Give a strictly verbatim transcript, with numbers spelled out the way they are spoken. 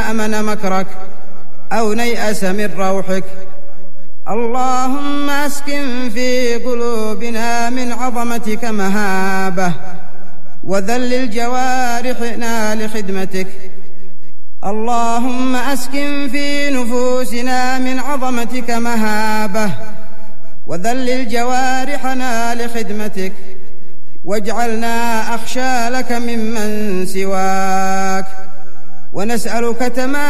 أمن مكرك أو نيأس من روحك. اللهم أسكن في قلوبنا من عظمتك مهابة، وذلل جوارحنا لخدمتك. اللهم أسكن في نفوسنا من عظمتك مهابة، وذلل جوارحنا لخدمتك، واجعلنا أخشى لك ممن سواك، ونسألك تمام